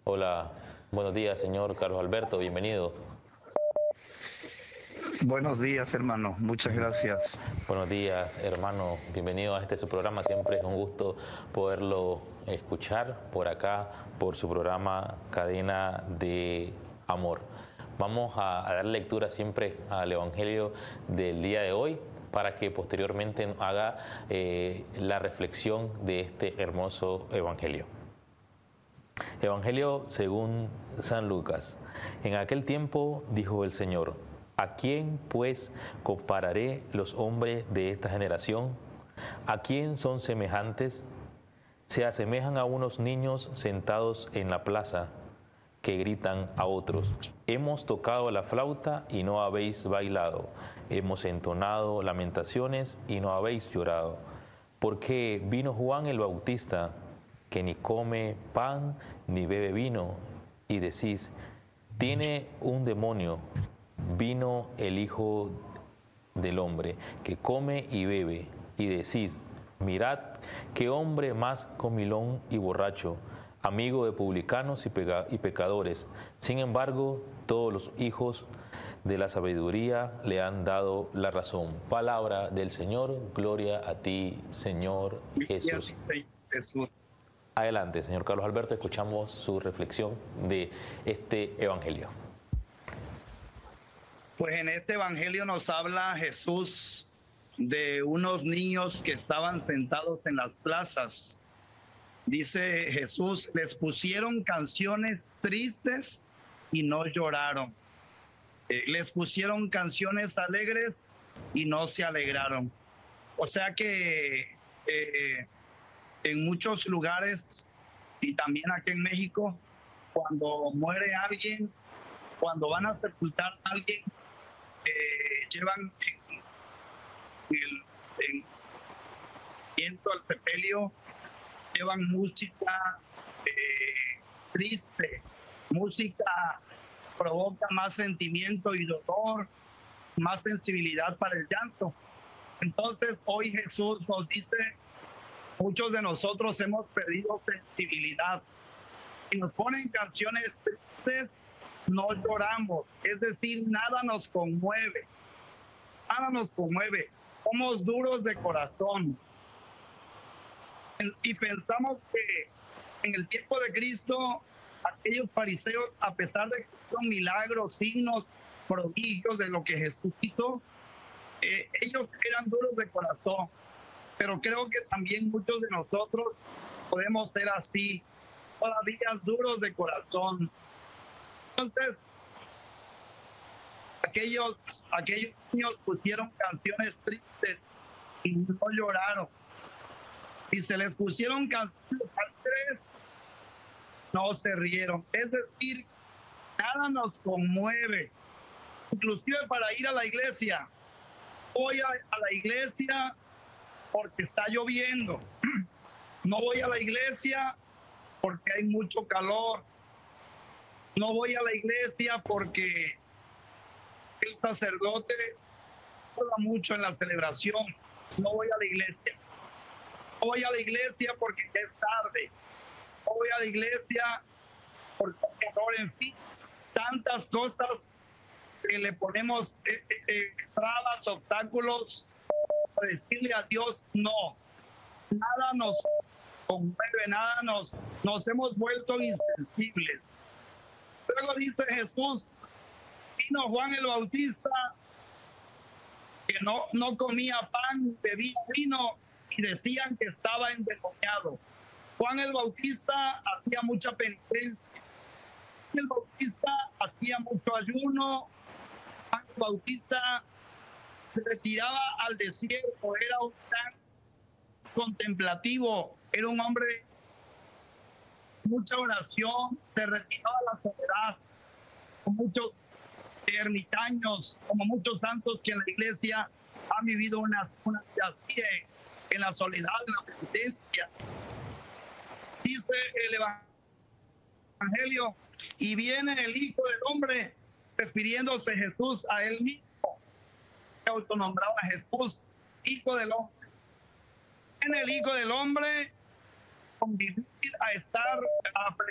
Hola, buenos días, señor Carlos Alberto, bienvenido. Buenos días, hermano. Muchas gracias. Buenos días, hermano, bienvenido a su programa. Siempre es un gusto poderlo escuchar por acá, por su programa Cadena de Amor. Vamos a dar lectura siempre al Evangelio del día de hoy para que posteriormente haga la reflexión de este hermoso Evangelio. Evangelio según San Lucas. En aquel tiempo dijo el Señor: ¿a quién pues compararé los hombres de esta generación? ¿A quién son semejantes? Se asemejan a unos niños sentados en la plaza que gritan a otros: hemos tocado la flauta y no habéis bailado, hemos entonado lamentaciones y no habéis llorado. Porque vino Juan el Bautista, que ni come pan ni bebe vino, y decís: tiene un demonio. Vino el Hijo del Hombre, que come y bebe, y decís: mirad qué hombre más comilón y borracho, amigo de publicanos y pecadores. Sin embargo, todos los hijos de la sabiduría le han dado la razón. Palabra del Señor, gloria a ti, Señor Jesús. Jesús. Adelante, señor Carlos Alberto, escuchamos su reflexión de este Evangelio. Pues en este evangelio nos habla Jesús de unos niños que estaban sentados en las plazas. Dice Jesús, les pusieron canciones tristes y no lloraron. Les pusieron canciones alegres y no se alegraron. O sea que en muchos lugares y también aquí en México, cuando muere alguien, cuando van a sepultar a alguien, llevan en viento al sepelio, llevan música triste, música provoca más sentimiento y dolor, más sensibilidad para el llanto. Entonces hoy Jesús nos dice, muchos de nosotros hemos perdido sensibilidad y nos ponen canciones tristes, no lloramos, es decir, nada nos conmueve, somos duros de corazón y pensamos que en el tiempo de Cristo aquellos fariseos, a pesar de que son milagros, signos, prodigios de lo que Jesús hizo, ellos eran duros de corazón, pero creo que también muchos de nosotros podemos ser así, todavía duros de corazón. Entonces, aquellos niños pusieron canciones tristes y no lloraron. Y se les pusieron canciones alegres, no se rieron. Es decir, nada nos conmueve. Inclusive para ir a la iglesia. Voy a la iglesia porque está lloviendo. No voy a la iglesia porque hay mucho calor. No voy a la iglesia porque el sacerdote habla mucho en la celebración. No voy a la iglesia. No voy a la iglesia porque es tarde. No voy a la iglesia porque hay calor, en fin, tantas cosas que le ponemos trabas, obstáculos para decirle a Dios no. Nada nos conmueve, nada nos hemos vuelto insensibles. Luego dice Jesús, vino Juan el Bautista, que no comía pan, bebía vino y decían que estaba endemoniado. Juan el Bautista hacía mucha penitencia. Juan el Bautista hacía mucho ayuno. Juan el Bautista se retiraba al desierto, era un gran contemplativo, era un hombre de mucha oración, se retiraba a la soledad, con muchos ermitaños, como muchos santos que en la iglesia han vivido una vida así, en la soledad, en la penitencia. Dice el Evangelio, y viene el Hijo del Hombre, refiriéndose Jesús a él mismo, que autonombraba a Jesús, Hijo del Hombre. En el Hijo del Hombre, convivir, a estar, a